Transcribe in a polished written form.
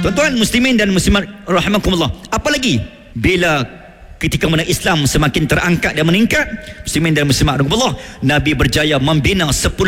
Tuan-tuan muslimin dan muslimat rahimakumullah, apa lagi bila ketika mana Islam semakin terangkat dan meningkat, muslimin dan muslimat rahimakumullah, Nabi berjaya membina 10